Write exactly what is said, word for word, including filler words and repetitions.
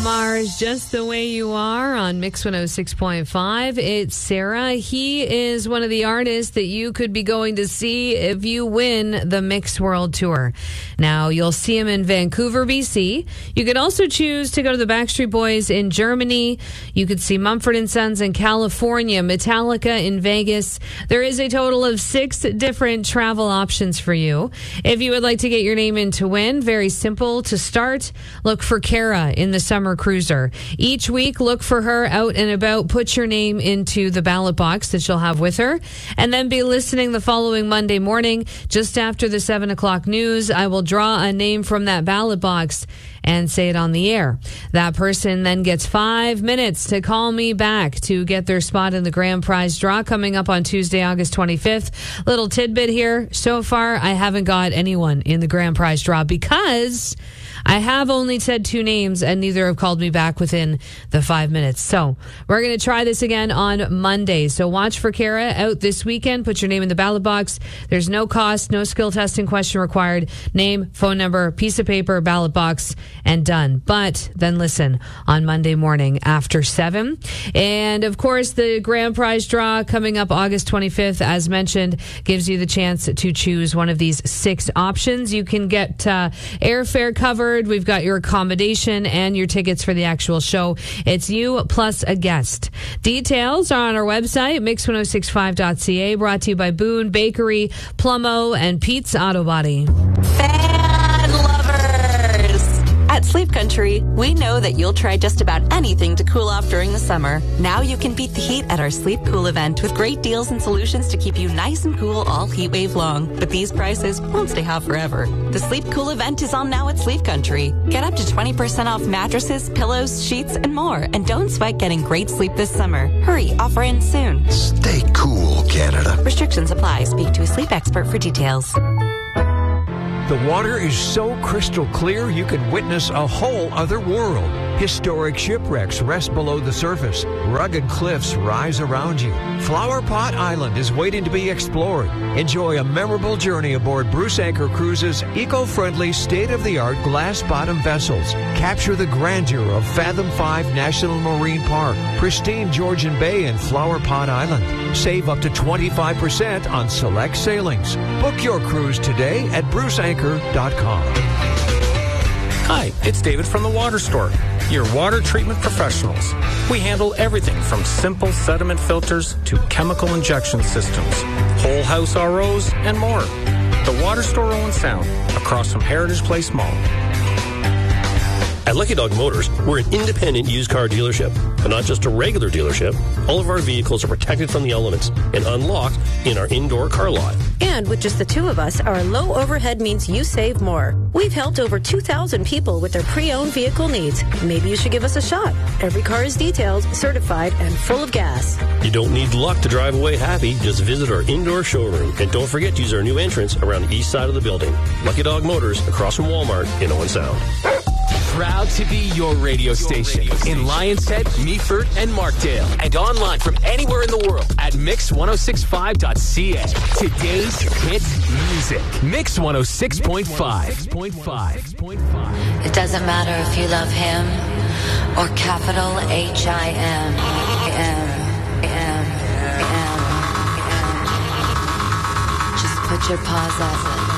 Mars, Just the Way You Are on Mix one oh six point five. It's Sarah. He is one of the artists that you could be going to see if you win the Mix World Tour. Now, you'll see him in Vancouver, B C. You could also choose to go to the Backstreet Boys in Germany. You could see Mumford and Sons in California, Metallica in Vegas. There is a total of six different travel options for you. If you would like to get your name in to win, very simple. To start, look for Kara in the Summer Cruiser. Each week, look for her out and about. Put your name into the ballot box that she'll have with her, and then be listening the following Monday morning. Just after the seven o'clock news, I will draw a name from that ballot box and say it on the air. That person then gets five minutes to call me back to get their spot in the grand prize draw coming up on Tuesday, August twenty-fifth. Little tidbit here. So far, I haven't got anyone in the grand prize draw because I have only said two names and neither have called me back within the five minutes. So we're going to try this again on Monday. So watch for Kara out this weekend. Put your name in the ballot box. There's no cost, no skill testing question required. Name, phone number, piece of paper, ballot box, and done. But then listen on Monday morning after seven. And of course, the grand prize draw coming up August twenty-fifth, as mentioned, gives you the chance to choose one of these six options. You can get uh, airfare covered. We've got your accommodation and your tickets for the actual show. It's you plus a guest. Details are on our website, mix ten sixty-five dot c a, brought to you by Boone Bakery, Plumo, and Pete's Auto Body. Fan lovers! At Sleep Country, we know that you'll try just about anything to cool off during the summer. Now you can beat the heat at our Sleep Cool event with great deals and solutions to keep you nice and cool all heat wave long. But these prices won't stay hot forever. The Sleep Cool event is on now at Sleep Country. Get up to twenty percent off mattresses, pillows, sheets, and more. And don't sweat getting great sleep this summer. Hurry, offer ends soon. Stay cool, Canada. Restrictions apply. Speak to a sleep expert for details. The water is so crystal clear you can witness a whole other world. Historic shipwrecks rest below the surface. Rugged cliffs rise around you. Flower Pot Island is waiting to be explored. Enjoy a memorable journey aboard Bruce Anchor Cruises' eco-friendly, state-of-the-art glass-bottom vessels. Capture the grandeur of Fathom five National Marine Park, pristine Georgian Bay, and Flower Pot Island. Save up to twenty-five percent on select sailings. Book your cruise today at bruce anchor dot com. Hi, it's David from the Water Store, your water treatment professionals. We handle everything from simple sediment filters to chemical injection systems, whole house R Os, and more. The Water Store Owen Sound, across from Heritage Place Mall. At Lucky Dog Motors, we're an independent used car dealership, but not just a regular dealership. All of our vehicles are protected from the elements and unlocked in our indoor car lot. And with just the two of us, our low overhead means you save more. We've helped over two thousand people with their pre-owned vehicle needs. Maybe you should give us a shot. Every car is detailed, certified, and full of gas. You don't need luck to drive away happy. Just visit our indoor showroom. And don't forget to use our new entrance around the east side of the building. Lucky Dog Motors, across from Walmart in Owen Sound. Proud to be your radio station in Lions Head, Meaford, and Markdale. And online from anywhere in the world at mix ten sixty-five dot c a. Today's hit music. Mix ten six point five. It doesn't matter if you love him or capital H I M. M. M. M. M. Just put your paws up.